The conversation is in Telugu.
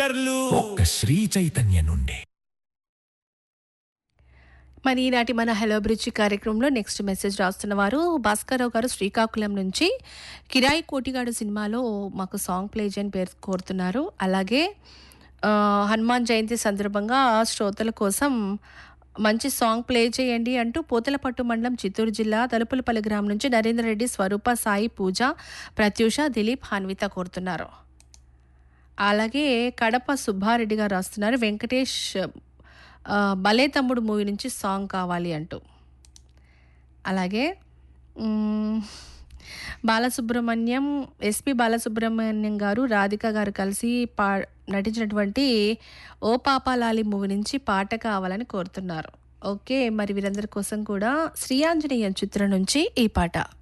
ఒక్క శ్రీ చైతన్య నుండి. మరి ఈనాటి మన హలో బ్రిడ్జి కార్యక్రమంలో నెక్స్ట్ మెసేజ్ రాస్తున్న వారు భాస్కర్రావు గారు శ్రీకాకుళం నుంచి కిరాయి కోటిగాడు సినిమాలో మాకు సాంగ్ ప్లే చేయని పేరు కోరుతున్నారు. అలాగే హనుమాన్ జయంతి సందర్భంగా శ్రోతల కోసం మంచి సాంగ్ ప్లే చేయండి అంటూ పోతలపట్టు మండలం చిత్తూరు జిల్లా తలుపులపల్లి గ్రామం నుంచి నరేందర్ రెడ్డి, స్వరూప, సాయి, పూజ, ప్రత్యూష, దిలీప్, హాన్విత కోరుతున్నారు. అలాగే కడప సుబ్బారెడ్డి గారు రాస్తున్నారు వెంకటేష్ భలే తమ్ముడు మూవీ నుంచి సాంగ్ కావాలి అంటూ. అలాగే బాలసుబ్రహ్మణ్యం, ఎస్పి బాలసుబ్రహ్మణ్యం గారు, రాధిక గారు కలిసి నటించినటువంటి ఓ పాపాలాలి మూవీ నుంచి పాట కావాలని కోరుతున్నారు. ఓకే, మరి వీరందరి కోసం కూడా శ్రీ ఆంజనేయం చిత్రం నుంచి ఈ పాట.